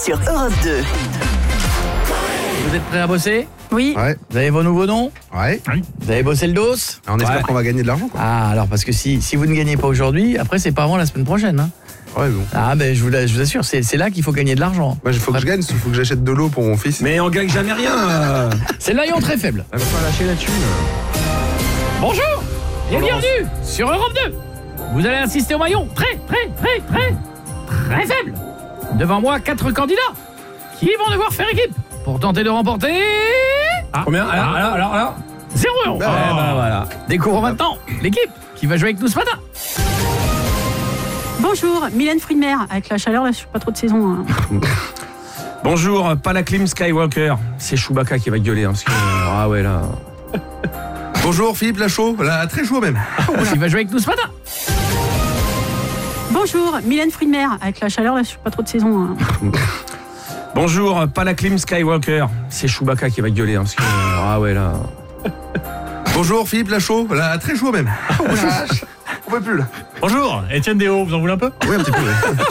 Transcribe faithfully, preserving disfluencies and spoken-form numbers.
sur Europe deux. Vous êtes prêts à bosser? Oui. Ouais. Vous avez vos nouveaux noms? Ouais. Vous avez bossé le dos? On espère Ouais. qu'on va gagner de l'argent, quoi. Ah, alors parce que si, si vous ne gagnez pas aujourd'hui, après c'est pas avant la semaine prochaine. Hein. Ouais, bon. Ah, ben je vous, la- je vous assure, c'est c'est là qu'il faut gagner de l'argent. Moi, il faut que je gagne, il faut que j'achète de l'eau pour mon fils. Mais on gagne jamais rien. euh. C'est le maillon très faible. Elle va pas lâcher la thune. Bonjour et Bonjour. bienvenue sur Europe deux. Vous allez assister au maillon très, très, très, très, très faible. Devant moi, quatre candidats qui vont devoir faire équipe pour tenter de remporter Combien alors, alors, alors, alors zéro euro. Eh ben voilà. Découvrons maintenant l'équipe qui va jouer avec nous ce matin. Bonjour, Mylène Fruit-de-Mer. Avec la chaleur, là, je suis pas trop de saison. hein. Bonjour, pas la clim Skywalker. C'est Chewbacca qui va gueuler. Hein, parce que, ah ouais, là. Bonjour, Philippe Lachaud. Là, très chaud même. Qui va jouer avec nous ce matin. Bonjour, Mylène Fruit-de-Mer. Avec la chaleur, là, je suis pas trop de saison. hein. Bonjour, pas la clim Skywalker. C'est Chewbacca qui va gueuler. Hein, parce que, ah ouais, là. Bonjour, Philippe Lachaud. Là, très chaud même. On peut plus, là. Bonjour, Étienne Déo, vous en voulez un peu? Oui, un petit peu, ouais.